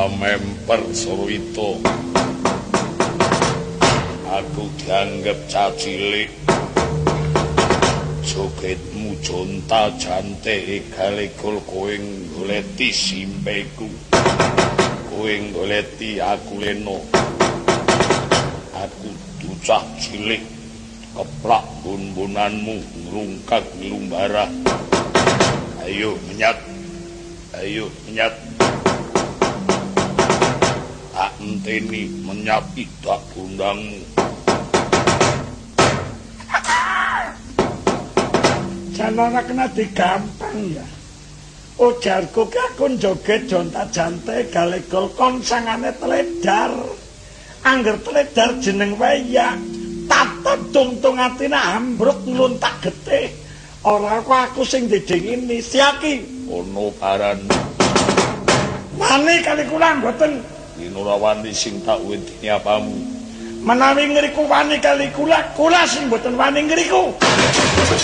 pamemper Surwita. Aku dianggep cacilik. Jogetmu jonta jante galegol kowe goleti simpeku. Kowe goleti aku leno. Aku ducah cilik keplak bun-bunanmu ngrungkak nglumbara. Ayo menyat. Ayo menyat. Tak enteni menyat idak gundangmu. Jangan kena digampang ya. Ujarku ki aku joget jonta jante galegol kon sangane teledar. Angger teledar jeneng wayah. Tatap tungtung atina ambruk ngluntak getih. Ora aku sing didingini siaki. Ono paran. Wani kali kula mboten. Ora wani sing tak wedeni apamu. Menawi ngriku wani kali kula sing mboten wani ngriku.